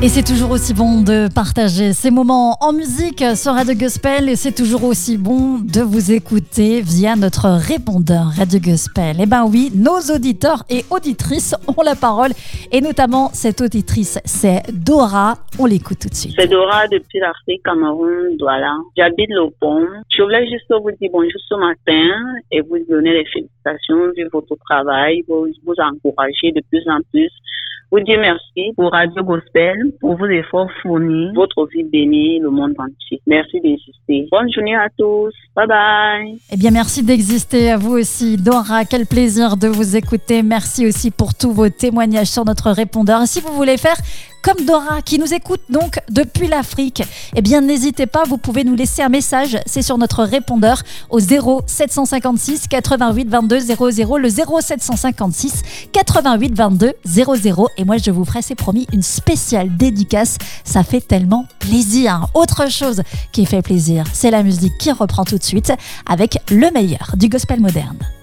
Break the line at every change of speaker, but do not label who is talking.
Et c'est toujours aussi bon de partager ces moments en musique sur Radio Gospel et c'est toujours aussi bon de vous écouter via notre répondeur Radio Gospel. Eh ben oui, nos auditeurs et auditrices ont la parole et notamment cette auditrice, c'est Dora. On l'écoute tout de suite.
C'est Dora depuis l'Afrique, Cameroun, Douala. J'habite Lopon. Je voulais juste vous dire bonjour ce matin et vous donner les félicitations vu votre travail, vous encourager de plus en plus. Vous dire merci pour Radio Gospel, pour vos efforts fournis, votre vie bénie, le monde entier. Merci d'exister. Bonne journée à tous. Bye bye.
Eh bien, merci d'exister à vous aussi, Dora. Quel plaisir de vous écouter. Merci aussi pour tous vos témoignages sur notre répondeur. Et si vous voulez faire comme Dora, qui nous écoute donc depuis l'Afrique, eh bien, n'hésitez pas, vous pouvez nous laisser un message. C'est sur notre répondeur au 0756 88 22 00, le 0756 88 22 00. Et moi, je vous ferai, c'est promis, une spéciale dédicace. Ça fait tellement plaisir. Autre chose qui fait plaisir, c'est la musique qui reprend tout de suite avec le meilleur du gospel moderne.